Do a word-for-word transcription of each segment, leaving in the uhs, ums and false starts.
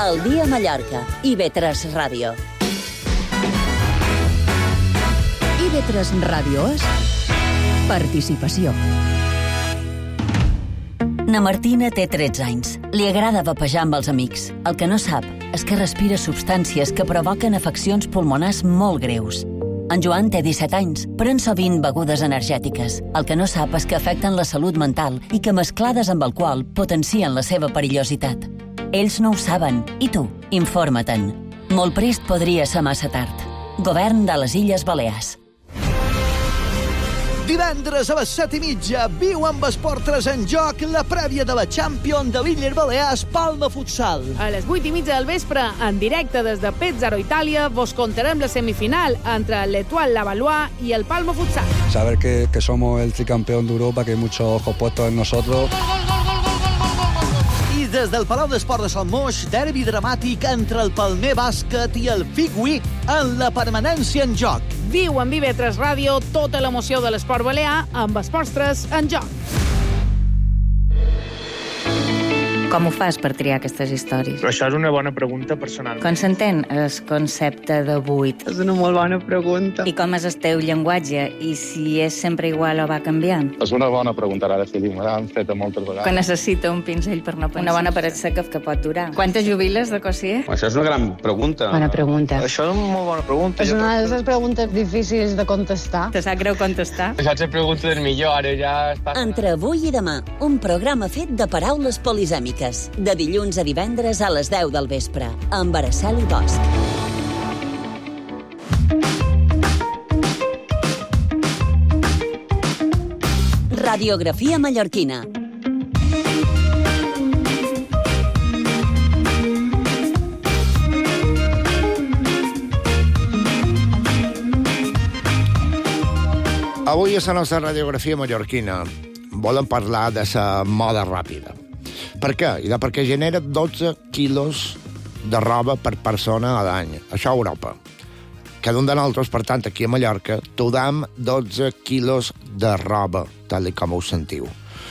El dia a Mallorca. I ve tres Ràdio. I ve tres Ràdio és participació. Na Martina té tretze anys. Li agrada vapejar amb els amics. El que no sap és que respira substàncies que provoquen afeccions pulmonars molt greus. En Joan té disset anys, pren sovint begudes energètiques. El que no sap és que afecten la salut mental i que mesclades amb alcohol potencien la seva perillositat. Ells no ho saben. I tu? Informa-te'n. Molt prest podria ser massa tard. Govern de les Illes Balears. Divendres a les set i mitja, viu amb Esport tres en joc la prèvia de la Champions de l'Illes Balears Palma Futsal. A les vuit i mitja del vespre, en directe des de Pesaro, Itàlia, vos contarem la semifinal entre l'Etoile Lavallois i el Palma Futsal. Saber que, que somos el tricampeón de Europa, que hay muchos ojos puestos en nosotros. I des del Palau d'Esport de Salmoix, derbi dramàtic entre el Palmer Bàsquet i el Figui en la permanència en joc. Viu en Vive tres Ràdio tota l'emoció de l'esport balear amb Esports tres en joc. Com ho fas per triar aquestes històries? Però això és una bona pregunta personal. Com s'entén el concepte de buit? És una molt bona pregunta. I com és el teu llenguatge? I si és sempre igual o va canviant? És una bona pregunta, ara sí, me l'han fet moltes vegades. Quan necessita un pinzell per no pensar. Una bona paret seca que pot durar. Quantes jubiles de Cossier? Això és una gran pregunta. Bona pregunta. Això és una molt bona pregunta. És una de les preguntes difícils de contestar. Te sap greu contestar? Això és la pregunta del millor, ara ja està... Entre avui i demà, un programa fet de paraules polisèmiques. De dilluns a divendres a les deu del vespre, amb Araceli Bosch. Radiografia mallorquina. Avui a la nostra radiografia mallorquina volem parlar de la moda ràpida. Per què? I de perquè genera dotze quilos de roba per persona a l'any. Això a Europa. Cada un de nosaltres, per tant, aquí a Mallorca, tudam dotze quilos de roba, tal com ho sentiu.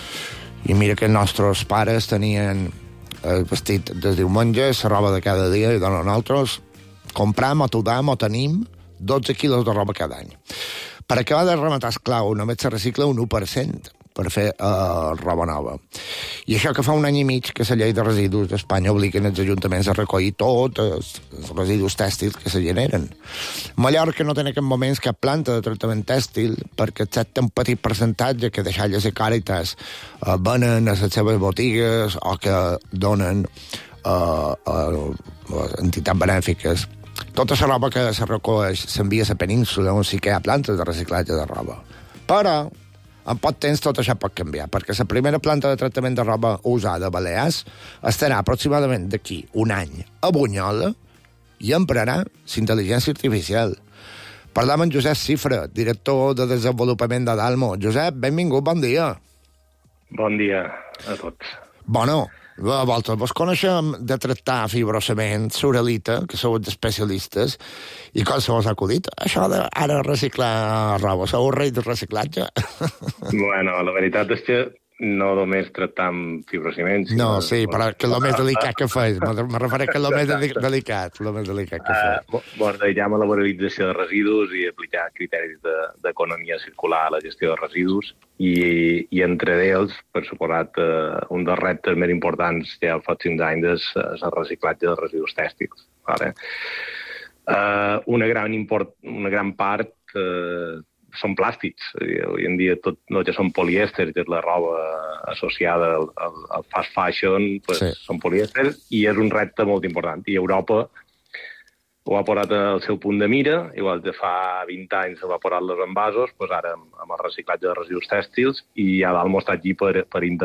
I mira que els nostres pares tenien el vestit de diumenge, la roba de cada dia, i de nosaltres compram o tudam o tenim dotze quilos de roba cada any. Per acabar de rematar esclau, només se recicla un u per cent per fer uh, roba nova. I això que fa un any i mig que la llei de residus d'Espanya obliguen els ajuntaments a recollir tots els residus tèxtils que se generen. Mallorca no té en aquests moments cap planta de tractament tèxtil perquè excepte un petit percentatge que deixalles a Càritas uh, venen a les seves botigues o que donen uh, uh, entitats benèfiques. Tota la roba que se recull s'envia a la península on sí que hi ha plantes de reciclatge de roba. Però en poc temps tot això pot canviar, perquè la primera planta de tractament de roba usada a Balears estarà aproximadament d'aquí un any a Bunyola i emprarà l'intel·ligència artificial. Parlam amb Josep Cifra, director de desenvolupament de Dalmo. Josep, benvingut, bon dia. Bon dia a tots. Bueno, vosaltres vos coneixem de tractar fibrosament, surelita, que sou especialistes, i com se vos ha acudit? Això d'ara reciclar roba, sou el rei del reciclatge? Bueno, la veritat és que no només tractam fibrociment... No, sí, però que és el més delicat que fes. Me refereix que és el més delicat, el més delicat que fes. Uh, bueno, dediquem a la valorització de residus i aplicar criteris d'economia de, circular a la gestió de residus i, i entre ells, per suposat, uh, un dels reptes més importants que hi ha als pròxims anys és, és el reciclatge de residus tèxtils. Vale? Uh, una, gran import, una gran part... Uh, són plàstics. Avui en dia tot no ja són polièsters, que és la roba associada al, al, al fast fashion, pues, sí. Són polièsters, i és un repte molt important. I Europa ho ha posat al seu punt de mira, igual que fa vint anys ho ha posat els envasos, pues ara amb, amb el reciclatge de residus tèxtils, i ja Dalmo està aquí per, per intentar